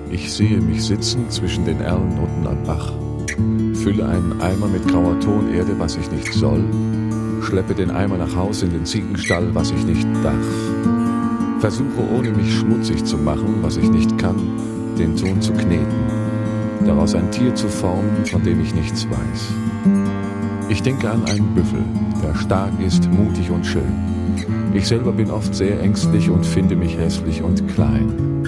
Ich sehe mich sitzen zwischen den Erlen unten am Bach, fülle einen Eimer mit grauer Tonerde, was ich nicht soll, schleppe den Eimer nach Haus in den Ziegenstall, was ich nicht darf, versuche ohne mich schmutzig zu machen, was ich nicht kann, den Ton zu kneten, daraus ein Tier zu formen, von dem ich nichts weiß. Ich denke an einen Büffel, der stark ist, mutig und schön. Ich selber bin oft sehr ängstlich und finde mich hässlich und klein.